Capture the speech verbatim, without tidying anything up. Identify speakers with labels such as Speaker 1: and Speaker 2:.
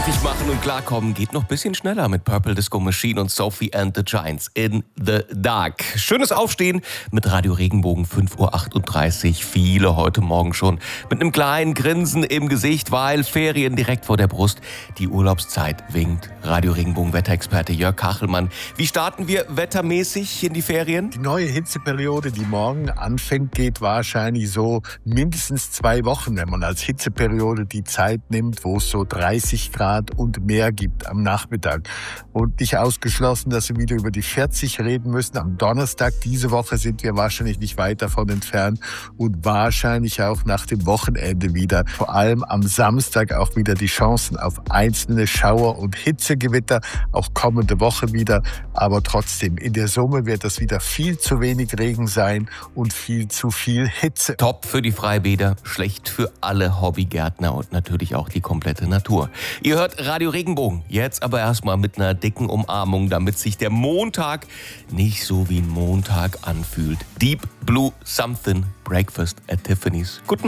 Speaker 1: Fertig machen und klarkommen geht noch ein bisschen schneller mit Purple Disco Machine und Sophie and the Giants in the Dark. Schönes Aufstehen mit Radio Regenbogen, fünf Uhr achtunddreißig. Viele heute Morgen schon mit einem kleinen Grinsen im Gesicht, weil Ferien direkt vor der Brust. Die Urlaubszeit winkt. Radio Regenbogen Wetterexperte Jörg Kachelmann. Wie starten wir wettermäßig in die Ferien?
Speaker 2: Die neue Hitzeperiode, die morgen anfängt, geht wahrscheinlich so mindestens zwei Wochen, wenn man als Hitzeperiode die Zeit nimmt, wo es so dreißig Grad und mehr gibt am Nachmittag. Und nicht ausgeschlossen, dass wir wieder über die vierzig reden müssen. Am Donnerstag diese Woche sind wir wahrscheinlich nicht weit davon entfernt und wahrscheinlich auch nach dem Wochenende wieder. Vor allem am Samstag auch wieder die Chancen auf einzelne Schauer- und Hitzegewitter, auch kommende Woche wieder. Aber trotzdem, in der Summe wird das wieder viel zu wenig Regen sein und viel zu viel Hitze.
Speaker 1: Top für die Freibäder, schlecht für alle Hobbygärtner und natürlich auch die komplette Natur. Ihr hört Radio Regenbogen, jetzt aber erstmal mit einer dicken Umarmung, damit sich der Montag nicht so wie ein Montag anfühlt. Deep Blue Something, Breakfast at Tiffany's. Guten